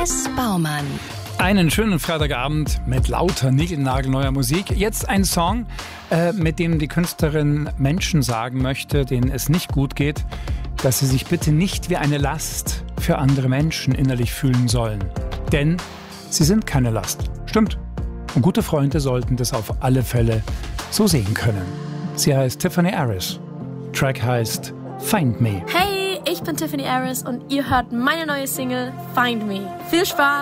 S. Baumann. Einen schönen Freitagabend mit lauter niegelnagelneuer Musik. Jetzt ein Song, mit dem die Künstlerin Menschen sagen möchte, denen es nicht gut geht, dass sie sich bitte nicht wie eine Last für andere Menschen innerlich fühlen sollen. Denn sie sind keine Last. Stimmt. Und gute Freunde sollten das auf alle Fälle so sehen können. Sie heißt Tiffany Aris. Track heißt Find Me. Hey, ich bin Tiffany Aris und ihr hört meine neue Single Find Me. Viel Spaß!